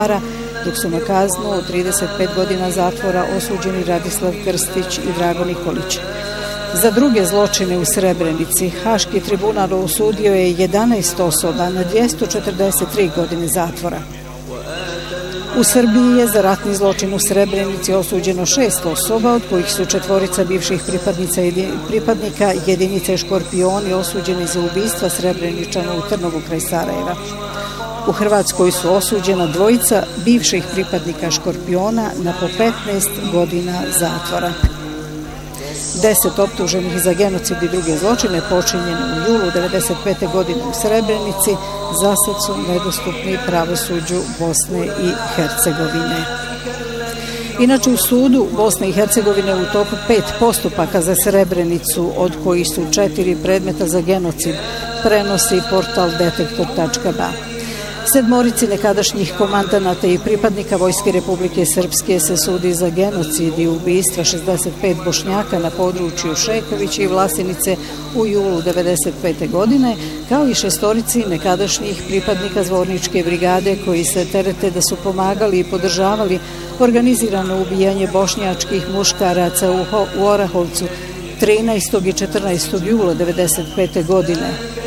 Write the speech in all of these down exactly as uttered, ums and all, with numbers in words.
dok su na kaznu od trideset pet godina zatvora osuđeni Radislav Krstić i Drago Nikolić. Za druge zločine u Srebrenici Haški tribunal osudio je jedanaest osoba na dvjesto četrdeset tri godine zatvora. U Srbiji je za ratni zločin u Srebrenici osuđeno šest osoba, od kojih su četvorica bivših pripadnika jedinice Škorpioni osuđeni za ubistva Srebreničana u Trnovu kraj Sarajeva. U Hrvatskoj su osuđena dvojica bivših pripadnika Škorpiona na po petnaest godina zatvora. Deset optuženih za genocid i druge zločine počinjeni u julu devedeset pete godine u Srebrenici zasad su nedostupni pravosuđu Bosne i Hercegovine. Inače, u sudu Bosne i Hercegovine u toku pet postupaka za Srebrenicu, od kojih su četiri predmeta za genocid, prenosi portal detektor tačka ba. Sedmorici nekadašnjih komandanata i pripadnika Vojske Republike Srpske se sudi za genocid i ubistva šezdeset pet Bošnjaka na području Šekovića i Vlasenice u julu devedeset pete godine, kao i šestorici nekadašnjih pripadnika Zvorničke brigade koji se terete da su pomagali i podržavali organizirano ubijanje bošnjačkih muškaraca u Orahovcu trinaestog i četrnaestog jula devedeset pete godine.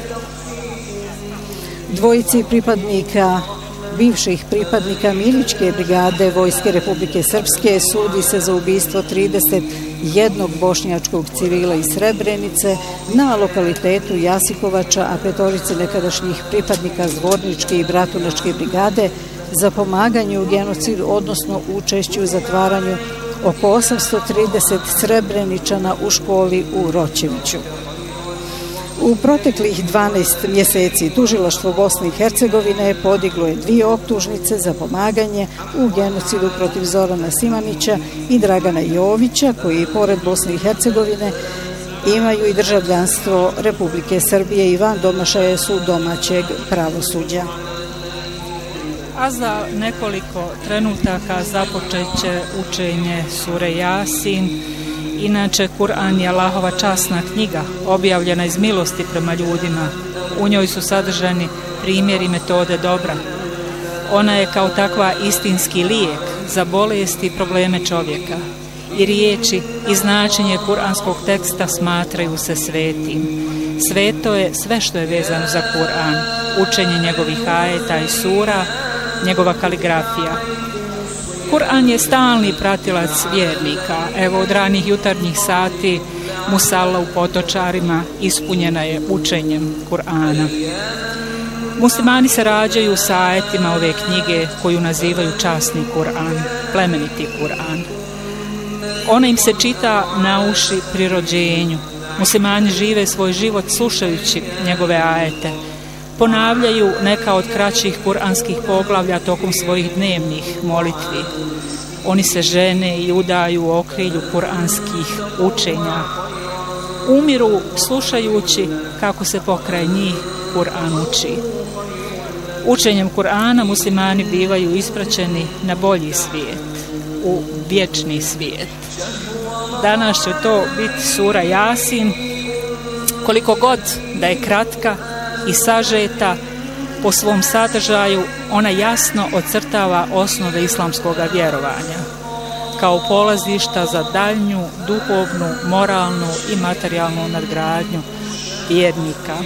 Dvojici pripadnika, bivših pripadnika Milićke brigade Vojske Republike Srpske sudi se za ubistvo trideset jednog bošnjačkog civila iz Srebrenice na lokalitetu Jasikovača, a petorice nekadašnjih pripadnika Zvorničke i Bratunačke brigade za pomaganje u genocidu, odnosno učešću u zatvaranju oko osamsto trideset Srebreničana u školi u Roćeviću. U proteklih dvanaest mjeseci tužilaštvo Bosne i Hercegovine podiglo je dvije optužnice za pomaganje u genocidu protiv Zorana Simanića i Dragana Jovića, koji pored Bosne i Hercegovine imaju i državljanstvo Republike Srbije i van domašaja su domaćeg pravosuđa. A za nekoliko trenutaka započet će učenje sure Jasin. Inače, Kur'an je Allahova časna knjiga, objavljena iz milosti prema ljudima. U njoj su sadržani primjeri metode dobra. Ona je kao takva istinski lijek za bolesti i probleme čovjeka. I riječi i značenje kuranskog teksta smatraju se svetim. Sveto je sve što je vezano za Kur'an, učenje njegovih ajeta i sura, njegova kaligrafija. Kur'an je stalni pratilac vjernika. Evo, od ranih jutarnjih sati musalla u Potočarima ispunjena je učenjem Kur'ana. Muslimani se rađaju sa ajetima ove knjige koju nazivaju časni Kur'an, plemeniti Kur'an. Ona im se čita na uši pri rođenju. Muslimani žive svoj život slušajući njegove ajete. Ponavljaju neka od kraćih kuranskih poglavlja tokom svojih dnevnih molitvi. Oni se žene i udaju u okrilju kuranskih učenja. Umiru slušajući kako se pokraj njih Kur'an uči. Učenjem Kur'ana muslimani bivaju ispraćeni na bolji svijet, u vječni svijet. Danas će to biti sura Jasin, koliko god da je kratka i sažeta po svom sadržaju, ona jasno ocrtava osnove islamskog vjerovanja kao polazišta za daljnju duhovnu, moralnu i materijalnu nadgradnju vjernika.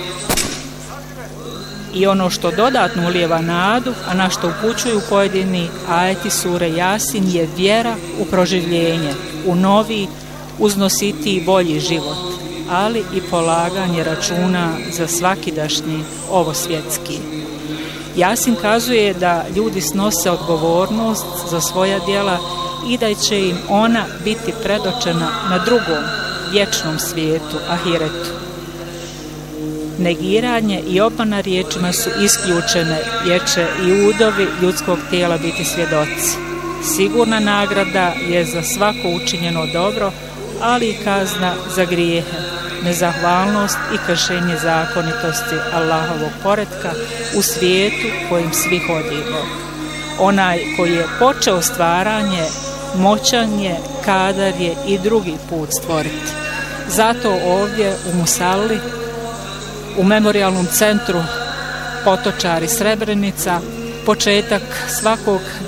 I ono što dodatno ulijeva nadu, a na što upućuju pojedini ajeti sure Jasin, je vjera u proživljenje, u novi, uznositiji, bolji život, ali i polaganje računa za svakidašnji ovosvjetski. Jasin kazuje da ljudi snose odgovornost za svoja djela i da će im ona biti predočena na drugom vječnom svijetu, ahiretu. Negiranje i obmana riječima su isključene, jer će i udovi ljudskog tijela biti svjedoci. Sigurna nagrada je za svako učinjeno dobro, ali i kazna za grijehe, nezahvalnost i kršenje zakonitosti Allahovog poretka u svijetu kojim svi hodimo. Onaj koji je počeo stvaranje, moćan je, kadar je i drugi put stvoriti. Zato ovdje u Musalli, u memorijalnom centru Potočari Srebrenica, početak svakog